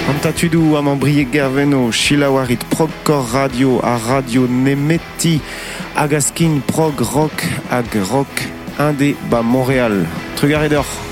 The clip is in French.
Antatudu amambrié Gerveno, Chilawarit prog cor radio a radio Nemeti, agaskin prog rock ag rock indé ba Montréal. Trugaredor.